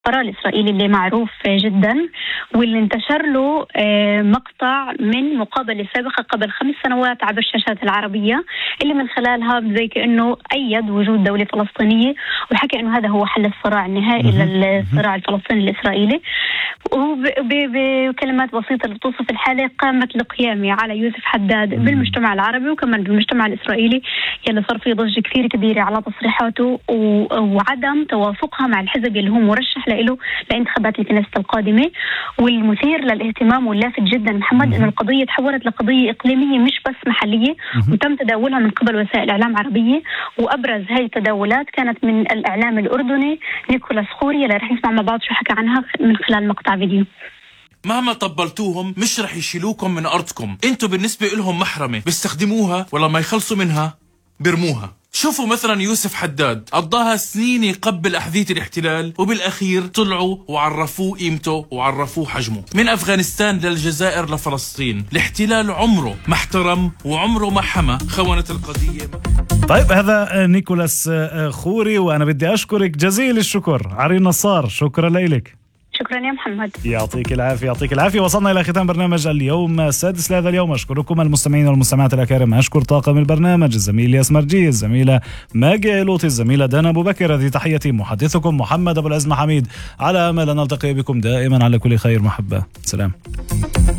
القرار الإسرائيلي اللي معروف جدا، واللي انتشر له مقطع من مقابلة سابقة قبل 5 سنوات عبر الشاشات العربية، اللي من خلالها زي كأنه أيد وجود دولة فلسطينية، وحكى أنه هذا هو حل الصراع النهائي للصراع الفلسطيني الإسرائيلي. وبكلمات بسيطة لتوصف الحالة، قامت لقيامي على يوسف حداد بالمجتمع العربي وكمان بالمجتمع الإسرائيلي، يلي صار فيه ضجة كثير كبيرة على تصريحاته وعدم توافقها مع الحزب اللي هو مرشح له لانتخابات الكنيسة القادمة. والمثير للاهتمام واللافت جدا محمد أن القضية تحولت لقضية إقليمية مش بس محلية، وتم تداولها من قبل وسائل إعلام عربية. وأبرز هذه التداولات كانت من الإعلام الأردني نيكولاس خوري، اللي رح نسمع مع بعض شو حكى عنها من خلال مقطع فيديو. مهما طبلتوهم مش رح يشيلوكم من أرضكم، انتوا بالنسبة لهم محرمة بيستخدموها، ولا ما يخلصوا منها برموها. شوفوا مثلا يوسف حداد قضاها سنين يقبل أحذية الاحتلال، وبالأخير طلعوا وعرفوه قيمته وعرفوه حجمه. من أفغانستان للجزائر لفلسطين، الاحتلال عمره ما احترم وعمره ما حمى خونة القضية. طيب، هذا نيكولاس خوري، وأنا بدي أشكرك جزيل الشكر عرين نصار. شكرا لك. شكرا يا محمد، يعطيك العافية. يعطيك العافية. وصلنا إلى ختام برنامج اليوم السادس لهذا اليوم. أشكركم المستمعين والمستمعات الأكارم. أشكر طاقم البرنامج، الزميل ياس مرجي، الزميلة ماجي عيلوطي، الزميلة دانا أبو بكر. هذه تحياتي، محدثكم محمد أبو العزم حميد، على أمل أن نلتقي بكم دائما على كل خير محبة. سلام.